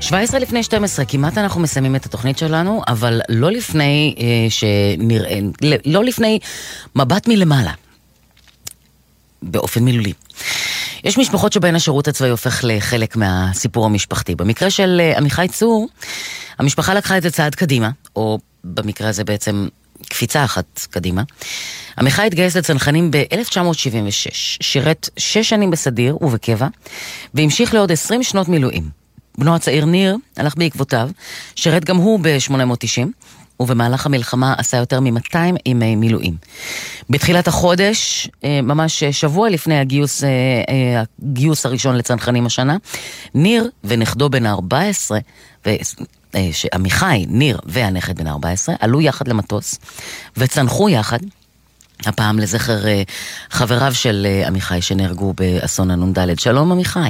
17 לפני 12, כמעט אנחנו מסיימים את התוכנית שלנו, אבל לא לפני שנראה, לא לפני מבט מלמעלה, באופן מילולי. יש משפחות שבהן השירות הצבאי הופך לחלק מהסיפור המשפחתי. במקרה של עמיחי צור, המשפחה לקחה את זה צעד קדימה, או במקרה הזה בעצם קפיצה אחת קדימה. עמיחי התגייס לצנחנים ב-1976, שירת 6 שנים בסדיר ובקבע, והמשיך לעוד 20 שנות מילואים. בנו הצעיר ניר הלך בעקבותיו, שירת גם הוא ב-890, ובמהלך המלחמה עשה יותר מ-200 ימי מילואים. בתחילת החודש, ממש שבוע לפני הגיוס הראשון לצנחנים השנה, ניר ונכדו בן 14, עמיחי, ניר והנכד בן 14, עלו יחד למטוס וצנחו יחד, הפעם לזכר חבריו של עמיחי שנהרגו באסון הנ"ד. שלום עמיחי.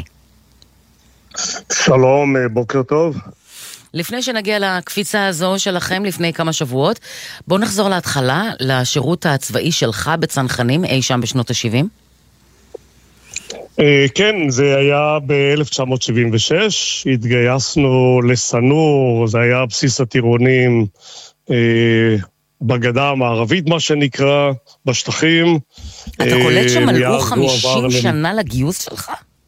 שלום, בוקר טוב. לפני שנגיע לקפיצה הזו שלכם לפני כמה שבועות, בואו נחזור להתחלה, לשירות הצבאי שלך בצנחנים אי שם בשנות ה-70. כן, זה היה ב-1976, התגייסנו לסנור, זה היה בסיס הטירונים בגדה המערבית, מה שנקרא, בשטחים. אתה קולט שמלאו 50 שנה לגיוס שלך?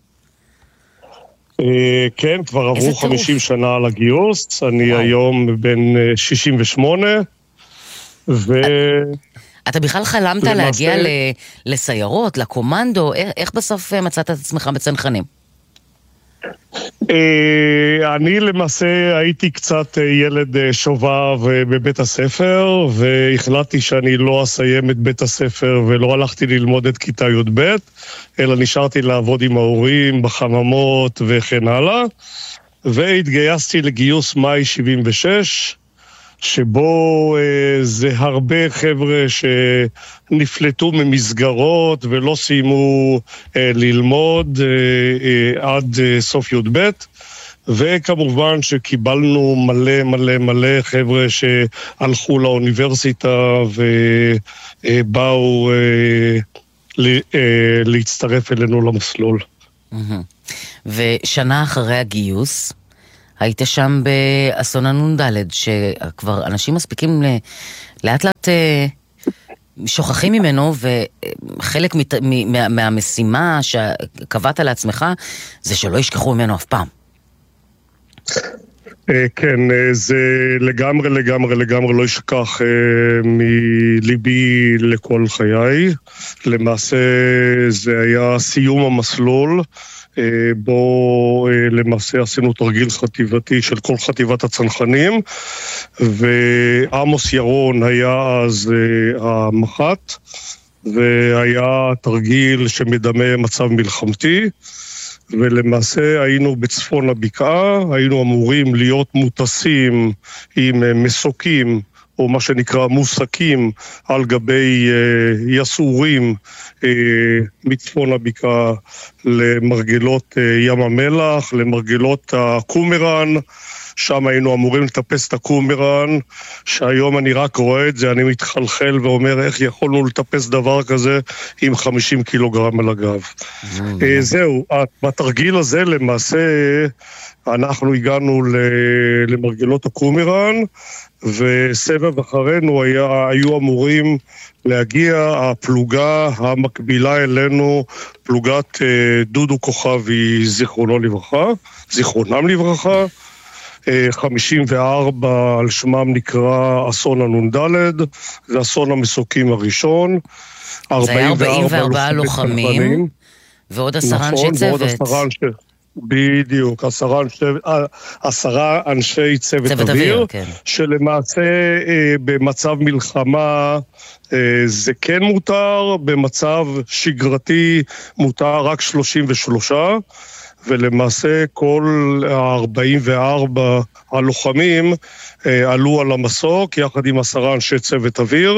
כן, כבר עברו 50 שנה לגיוס, אני היום בן 68, אתה בכלל חלמת להגיע לסיירות, לקומנדו, איך בסוף מצאת את עצמך בצנחנים? אני למעשה הייתי קצת ילד שובב בבית הספר, והחלטתי שאני לא אסיים את בית הספר ולא הלכתי ללמוד את כיתה י"ב, אלא נשארתי לעבוד עם ההורים בחממות וכן הלאה, והתגייסתי לגיוס מאי 76, שבו זה הרבה חבר'ה שנפלטו ממסגרות ולא סיימו ללמוד עד סוף י"ב, וכמובן שקיבלנו מלא מלא מלא חבר'ה שהלכו לאוניברסיטה ובאו להצטרף אלינו למסלול. ושנה אחרי הגיוס היית שם באסון הנ"ד, שכבר אנשים מספיקים לאט לאט שוכחים ממנו, וחלק מהמשימה שקבעת לעצמך זה שלא ישכחו ממנו אף פעם. כן, זה לגמרי לא ישכח מליבי לכל חיי. למעשה זה היה סיום המסלול, בו למעשה עשינו תרגיל חטיבתי של כל חטיבת הצנחנים, ועמוס ירון היה אז המח"ט, והיה תרגיל שמדמה מצב מלחמתי, ולמעשה היינו בצפון הבקעה, היינו אמורים להיות מוטסים עם מסוקים, או מה שנקרא מוסקים, על גבי יסעורים מצפון הבקעה למרגלות ים המלח, למרגלות הקומראן. שם היינו אמורים לטפס את הקומראן, שהיום אני רק רואה את זה, אני מתחלחל ואומר איך יכולנו לטפס דבר כזה עם 50 קילוגרם על הגב. זהו, בתרגיל הזה למעשה אנחנו הגענו למרגלות הקומראן, וסבב אחרינו היו אמורים להגיע הפלוגה המקבילה אלינו, פלוגת דודו כוכבי, זיכרונם לברכה, 54 על שמם נקרא אסון הנ"ד, זה אסון המסוקים הראשון. זה היה 44 לוחמים, ועוד 10 אנשי צוות. בדיוק, 10 אנשי צוות אוויר, כן. שלמעשה במצב מלחמה זה כן מותר, במצב שגרתי מותר רק 33, ולמעשה כל ה-44 הלוחמים עלו על המסוק יחד עם 10 אנשי צוות אוויר,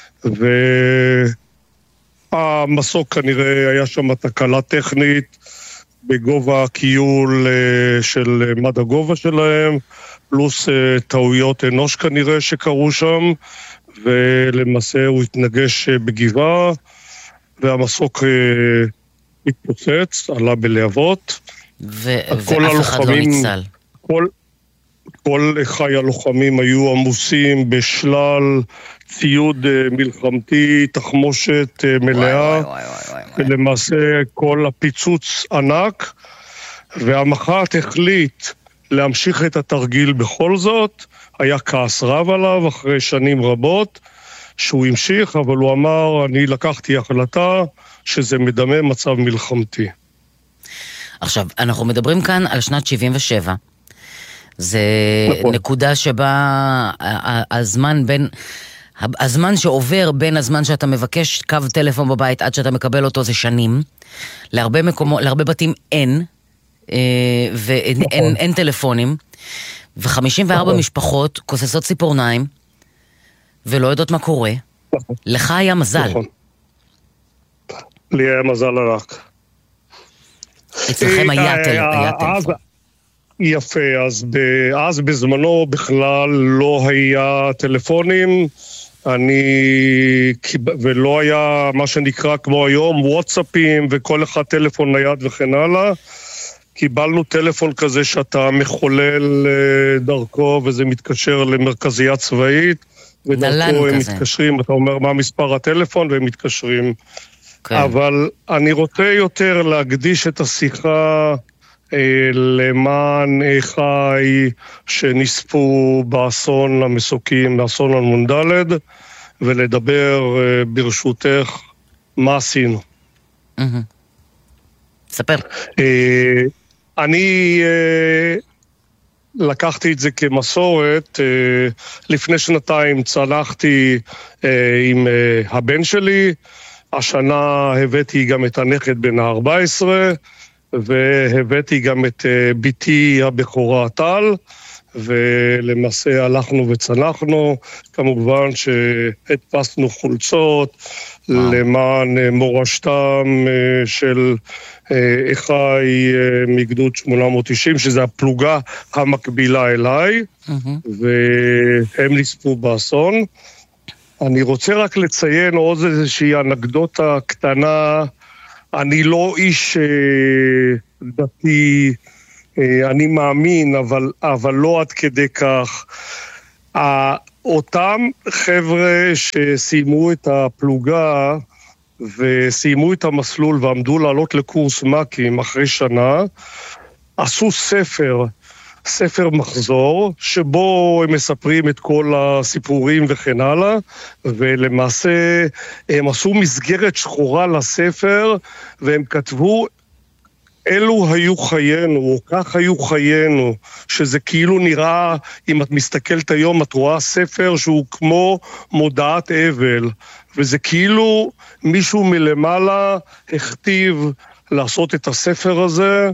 והמסוק כנראה היה שם תקלה טכנית בגובה הקיול של מד הגובה שלהם, פלוס טעויות אנוש כנראה שקרו שם, ולמעשה הוא התנגש בגבעה, והמסוק התפוצץ, עלה בלהבות. ואף אחד לא ניצל. כל חיי הלוחמים היו עמוסים בשלל ציוד מלחמתי, תחמושת מלאה, ולמעשה כל הפיצוץ ענק, והמח"ט החליט להמשיך את התרגיל בכל זאת. היה כעס רב עליו אחרי שנים רבות שהוא המשיך, אבל הוא אמר, אני לקחתי החלטה שזה מדמה מצב מלחמתי. עכשיו, אנחנו מדברים כאן על שנת 77. זה נכון. נקודה שבה הזמן שעובר בין הזמן שאתה מבקש קו טלפון בבית עד שאתה מקבל אותו זה שנים. להרבה בתים אין, ואין טלפונים, ו54 משפחות כוססות ציפורניים, ולא יודעות מה קורה. לך היה מזל. לי היה מזל ענק. אצלכם היה טלפון. יפה, אז בזמנו בכלל לא היה טלפונים, ולא היה מה שנקרא כמו היום, וואטסאפים וכל אחד טלפון נייד וכן הלאה. קיבלנו טלפון כזה שאתה מחולל דרכו וזה מתקשר למרכזייה צבאית, ודרכו הם מתקשרים, אתה אומר מה מספר הטלפון והם מתקשרים. אבל אני רוצה יותר להקדיש את השיחה למען אחי שנספו באסון המסוקים, באסון הנ"ד, ולדבר ברשותך מה עשינו. ספר. אני לקחתי את זה כמסורת. לפני שנתיים צלחתי עם הבן שלי, השנה הבאתי גם את הנכד בן ה-14, והבאתי גם את ביתי הבכורה טל, ולמעשה הלכנו וצנחנו, כמובן שהדפסנו חולצות למען מורשתם של אחי מגדוד 890, שזה הפלוגה המקבילה אליי, והם נספו באסון. אני רוצה רק לציין עוד איזושהי אנקדוטה קטנה. אני לא איש דתי, אני מאמין, אבל לא עד כדי כך. אותם חבר'ה שסיימו את הפלוגה וסיימו את המסלול ועמדו לעלות לקורס מקים אחרי שנה, עשו ספר מחזור, שבו הם מספרים את כל הסיפורים וכן הלאה, ולמעשה הם עשו מסגרת שחורה לספר, והם כתבו, אלו היו חיינו, או כך היו חיינו, שזה כאילו נראה, אם את מסתכלת היום, את רואה ספר שהוא כמו מודעת אבל, וזה כאילו מישהו מלמעלה הכתיב לעשות את הספר הזה,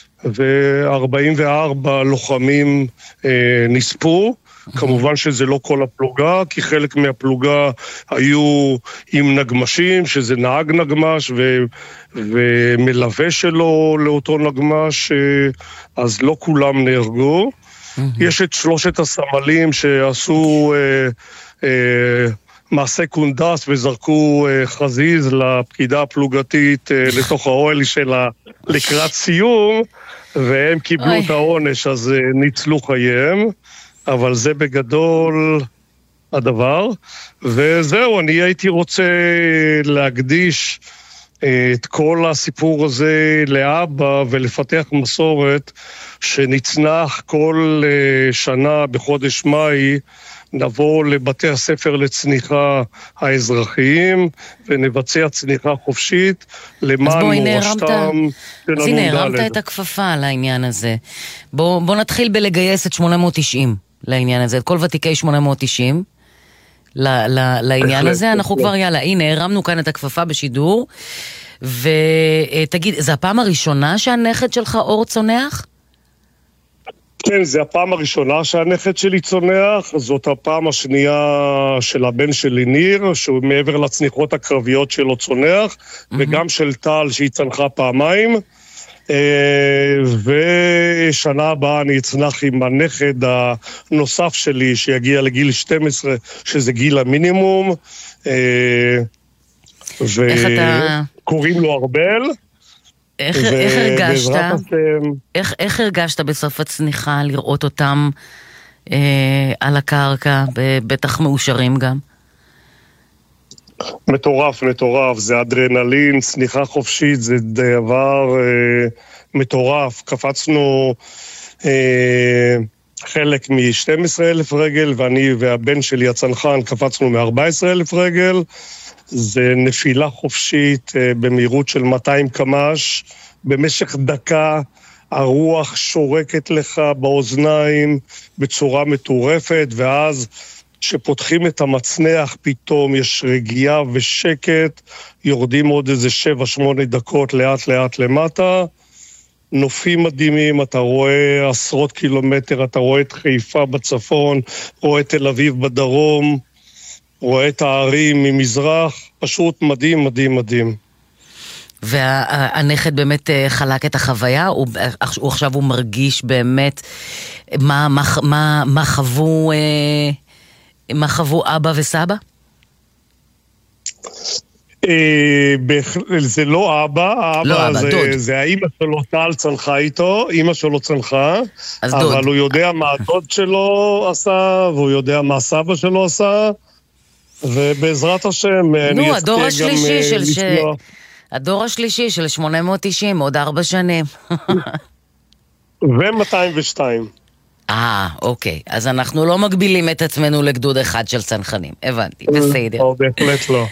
ו44 לוחמים נספו. כמובן שזה לא כל הפלוגה, כי חלק מהפלוגה היו עם נגמשים, שזה נהג נגמש ומלווה שלו לאותו נגמש, אז לא כולם נהרגו. יש את 3 הסמלים שעשו מעשה קונדס וזרקו חזיז לפקידה הפלוגתית לתוך האוהל שלה לקראת סיום, והם קיבלו את העונש, אז ניצלו חייהם. אבל זה בגדול הדבר, וזהו, אני הייתי רוצה להקדיש את כל הסיפור הזה לאבא ולפתח מסורת שנצנח כל שנה בחודש מאי, נבוא לבתי הספר לצניחה האזרחיים ונבצע צניחה חופשית למען מורשתם של הנ"ד. אז הנה, הרמת את הכפפה על העניין הזה. בוא נתחיל בלגייס את 890 לעניין הזה, את כל ותיקי 890 לעניין הזה. אנחנו כבר, יאללה, הנה, הרמנו כאן את הכפפה בשידור, ותגיד, זה הפעם הראשונה שהנכד שלך אור צונח? כן, זה הפעם הראשונה שהנכד שלי צונח, זאת הפעם השנייה של הבן שלי ניר, שהוא מעבר לצניחות הקרביות שלו צונח, וגם של טל שהיא צנחה פעמיים, ושנה הבאה אני אצנח עם הנכד הנוסף שלי שיגיע לגיל 12, שזה גיל המינימום, וקוראים לו ארבל. איך הרגשת? איך הרגשת בסוף הצניחה לראות אותם על הקרקע, בטח מאושרים גם? מטורף, זה אדרנלין, צניחה חופשית, זה דבר מטורף. קפצנו חלק מ-12,000 רגל, ואני והבן שלי הצנחן קפצנו מ-14,000 רגל. זה נפילה חופשית במהירות של 200 קמ"ש, במשך דקה הרוח שורקת לך באוזניים בצורה מטורפת, ואז שפותחים את המצנח פתאום יש רגיעה ושקט, יורדים עוד איזה 7-8 דקות לאט לאט למטה, נופים מדהימים, אתה רואה עשרות קילומטר, אתה רואה את חיפה בצפון, רואה את תל אביב בדרום, רואה את הערים ממזרח, פשוט מדהים. והנכד באמת חלק את החוויה, הוא עכשיו הוא מרגיש באמת מה חוו אבא וסבא? זה לא אבא, זה האמא שלו טל צנחה איתו, אמא שלו צנחה, אבל הוא יודע מה הדוד שלו עשה, והוא יודע מה סבא שלו עשה, ובעזרת השם אני אזכה גם לשמוע. הדור השלישי של 890, עוד 4 שנים. ו-202. אוקיי. אז אנחנו לא מגבילים את עצמנו לגדוד אחד של צנחנים. הבנתי, בסדר. בהחלט לא.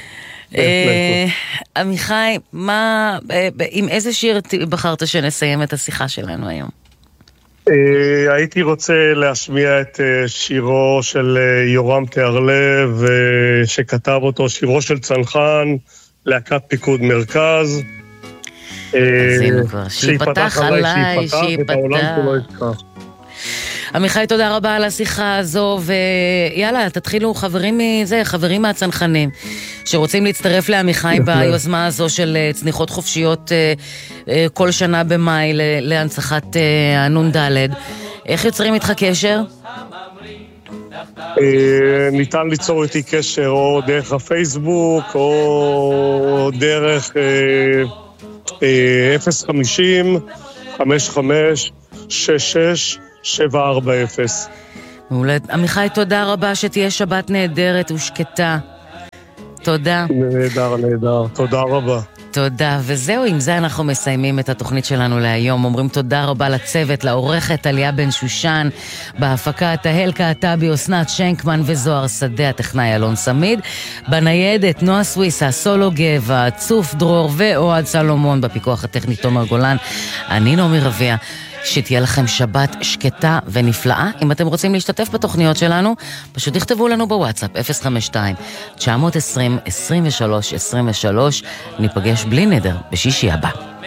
עמיחי, עם איזה שיר בחרת שנסיים את השיחה שלנו היום? הייתי רוצה להשמיע את שירו של יורם תיארלב, שכתב אותו, שירו של צנחן, להקת פיקוד מרכז. אז הנה כבר, שיפתח עליי, שיפתח. עמיחי, תודה רבה על השיחה הזו, ויאללה, תתחילו חברים מהצנחנים, שרוצים להצטרף לעמיחי ביוזמה הזו של צניחות חופשיות כל שנה במאי להנצחת הנ"ד. איך יוצרים איתך קשר? ניתן ליצור איתי קשר או דרך הפייסבוק או דרך 050-55-66-740. מעולה. עמיחי, תודה רבה, שתהיה שבת נהדרת ושקטה. תודה. נהדר. תודה רבה. תודה, וזהו, עם זה אנחנו מסיימים את התוכנית שלנו להיום. אומרים תודה רבה לצוות, לעורכת טליה בן שושן, בהפקה תהל קעטבי, אסנת שנקמן וזוהר שדה, הטכנאי אלון סמיד, בניידת נועה סוויסה, סולו גבע, צוף דרור ואוהד סלומון, בפיקוח הטכני תומר גולן. אני נעמי רביע. שתהיה לכם שבת שקטה ונפלאה. אם אתם רוצים להשתתף בתוכניות שלנו, פשוט תכתבו לנו בוואטסאפ 052-920-23-23. ניפגש בלי נדר בשישי הבא.